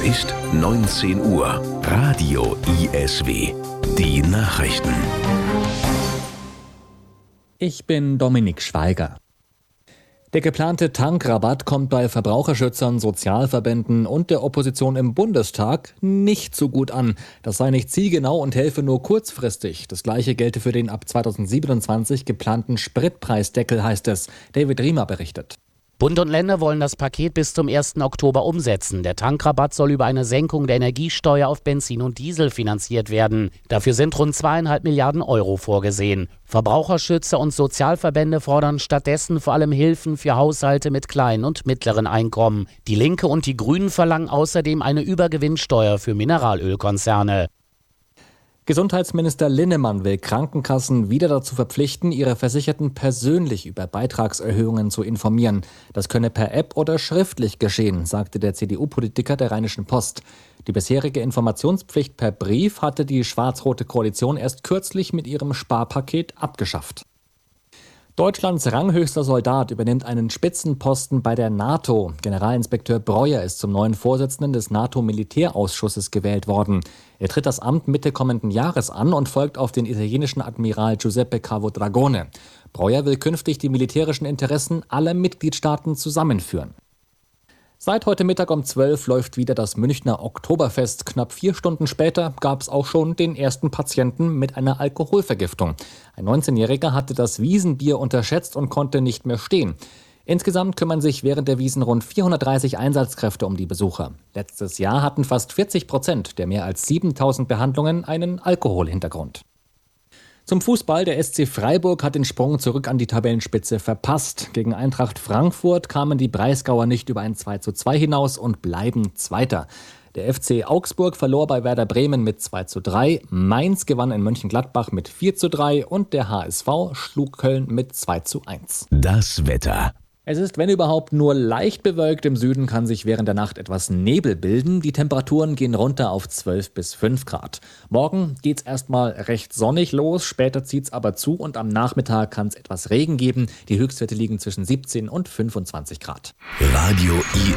ist 19 Uhr. Radio ISW. Die Nachrichten. Ich bin Dominik Schweiger. Der geplante Tankrabatt kommt bei Verbraucherschützern, Sozialverbänden und der Opposition im Bundestag nicht so gut an. Das sei nicht zielgenau und helfe nur kurzfristig. Das Gleiche gelte für den ab 2027 geplanten Spritpreisdeckel, heißt es. David Riemer berichtet. Bund und Länder wollen das Paket bis zum 1. Oktober umsetzen. Der Tankrabatt soll über eine Senkung der Energiesteuer auf Benzin und Diesel finanziert werden. Dafür sind rund 2,5 Milliarden Euro vorgesehen. Verbraucherschützer und Sozialverbände fordern stattdessen vor allem Hilfen für Haushalte mit kleinen und mittleren Einkommen. Die Linke und die Grünen verlangen außerdem eine Übergewinnsteuer für Mineralölkonzerne. Gesundheitsminister Linnemann will Krankenkassen wieder dazu verpflichten, ihre Versicherten persönlich über Beitragserhöhungen zu informieren. Das könne per App oder schriftlich geschehen, sagte der CDU-Politiker der Rheinischen Post. Die bisherige Informationspflicht per Brief hatte die schwarz-rote Koalition erst kürzlich mit ihrem Sparpaket abgeschafft. Deutschlands ranghöchster Soldat übernimmt einen Spitzenposten bei der NATO. Generalinspekteur Breuer ist zum neuen Vorsitzenden des NATO-Militärausschusses gewählt worden. Er tritt das Amt Mitte kommenden Jahres an und folgt auf den italienischen Admiral Giuseppe Cavo-Dragone. Breuer will künftig die militärischen Interessen aller Mitgliedstaaten zusammenführen. Seit heute Mittag um 12 läuft wieder das Münchner Oktoberfest. Knapp 4 Stunden später gab es auch schon den ersten Patienten mit einer Alkoholvergiftung. Ein 19-Jähriger hatte das Wiesenbier unterschätzt und konnte nicht mehr stehen. Insgesamt kümmern sich während der Wiesn rund 430 Einsatzkräfte um die Besucher. Letztes Jahr hatten fast 40% der mehr als 7000 Behandlungen einen Alkoholhintergrund. Zum Fußball, der SC Freiburg hat den Sprung zurück an die Tabellenspitze verpasst. Gegen Eintracht Frankfurt kamen die Breisgauer nicht über ein 2:2 hinaus und bleiben Zweiter. Der FC Augsburg verlor bei Werder Bremen mit 2:3, Mainz gewann in Mönchengladbach mit 4:3 und der HSV schlug Köln mit 2:1. Das Wetter. Es ist, wenn überhaupt, nur leicht bewölkt. Im Süden kann sich während der Nacht etwas Nebel bilden. Die Temperaturen gehen runter auf 12 bis 5 Grad. Morgen geht's erstmal recht sonnig los, später zieht's aber zu und am Nachmittag kann es etwas Regen geben. Die Höchstwerte liegen zwischen 17 und 25 Grad. Radio